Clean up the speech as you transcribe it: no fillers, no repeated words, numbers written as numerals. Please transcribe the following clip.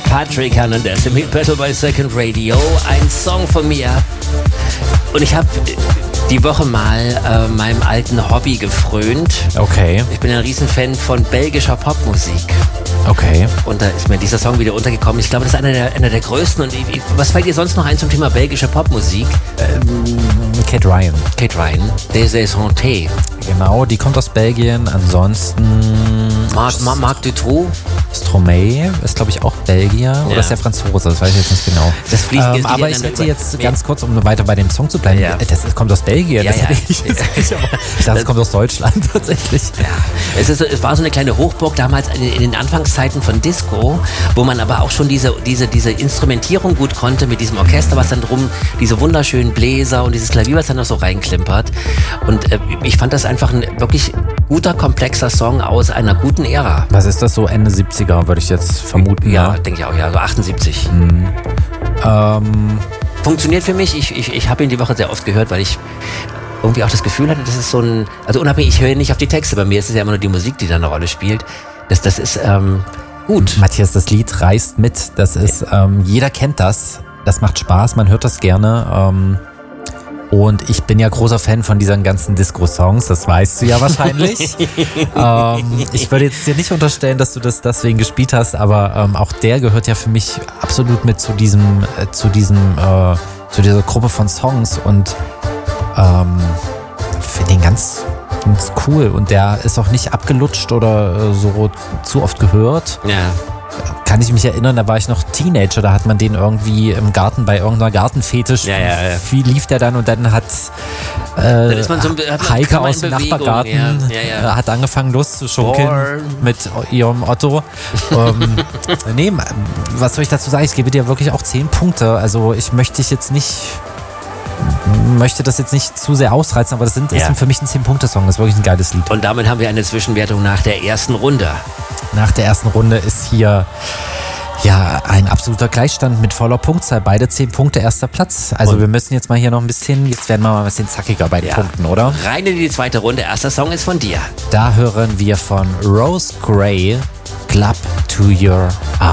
Patrick Hernandez im Hit Battle bei Second Radio. Ein Song von mir. Und ich habe die Woche mal meinem alten Hobby gefrönt. Okay. Ich bin ein Riesenfan von belgischer Popmusik. Okay. Und da ist mir dieser Song wieder untergekommen. Ich glaube, das ist einer der größten. Und was fällt dir sonst noch ein zum Thema belgische Popmusik? Kate Ryan. Kate Ryan. Des Santé. Genau, die kommt aus Belgien. Ansonsten Marc Dutroux. Stromae ist, glaube ich, auch Belgier. Oder ist der Franzose? Das weiß ich jetzt nicht genau. Das fliegt aber ich hätte jetzt ganz kurz, um weiter bei dem Song zu bleiben, das kommt aus Belgien. Ja, ich dachte, es kommt aus Deutschland tatsächlich. Ja. Es war so eine kleine Hochburg damals in den Anfangszeiten von Disco, wo man aber auch schon diese Instrumentierung gut konnte mit diesem Orchester, was dann drum, diese wunderschönen Bläser und dieses Klavier, was dann noch so reinklimpert. Und ich fand das einfach ein wirklich guter, komplexer Song aus einer guten Ära. Was ist das so, Ende 70er, würde ich jetzt vermuten? Ja, denke ich auch, ja, so 78. Funktioniert für mich. Ich habe ihn die Woche sehr oft gehört, weil ich irgendwie auch das Gefühl hatte, das ist so ein, also unabhängig, ich höre nicht auf die Texte, bei mir ist es ja immer nur die Musik, die da eine Rolle spielt. Das ist gut. Matthias, das Lied reißt mit. Das ist, jeder kennt das. Das macht Spaß, man hört das gerne. Und ich bin ja großer Fan von diesen ganzen Disco-Songs, das weißt du ja wahrscheinlich. Ich würde jetzt dir nicht unterstellen, dass du das deswegen gespielt hast, aber auch der gehört ja für mich absolut mit zu dieser Gruppe von Songs und finde ihn ganz cool. Und der ist auch nicht abgelutscht oder so zu oft gehört. Ja. Kann ich mich erinnern, da war ich noch Teenager, da hat man den irgendwie im Garten bei irgendeiner Gartenfetisch, wie lief der dann und dann hat Heike aus dem Nachbargarten hat angefangen loszuschunkeln mit ihrem Otto. Nee, was soll ich dazu sagen? Ich gebe dir wirklich auch 10 Punkte, also ich möchte das jetzt nicht zu sehr ausreizen, aber das ist für mich ein 10-Punkte-Song, das ist wirklich ein geiles Lied. Und damit haben wir eine Zwischenwertung nach der ersten Runde. Nach der ersten Runde ist hier ein absoluter Gleichstand mit voller Punktzahl. Beide 10 Punkte, erster Platz. Also wir müssen jetzt mal hier noch jetzt werden wir mal ein bisschen zackiger bei den Punkten, oder? Rein in die zweite Runde, erster Song ist von dir. Da hören wir von Rose Gray, Club to Your Heart.